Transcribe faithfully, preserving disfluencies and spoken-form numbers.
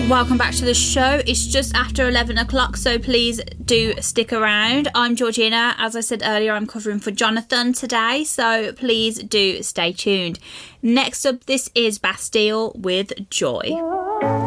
Welcome back to the show. It's just after eleven o'clock, so please do stick around. I'm Georgina. As I said earlier, I'm covering for Jonathan today, so please do stay tuned. Next up, this is Bastille with Joy.